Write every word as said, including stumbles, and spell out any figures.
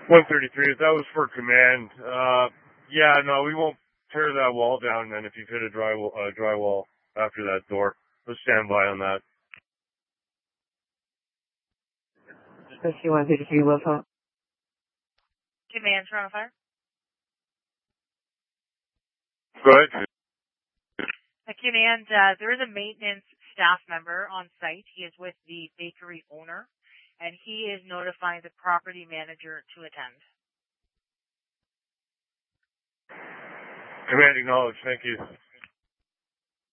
one thirty-three, that was for command. Uh, yeah, no, we won't tear that wall down then if you've hit a dry, uh, drywall after that door. Let's stand by on that. Rescue one thirty-three, Wolf Hawk. Command, Toronto Fire. Go ahead. Uh, Command, uh, there is a maintenance staff member on site. He is with the bakery owner, and he is notifying the property manager to attend. Command acknowledged. Thank you.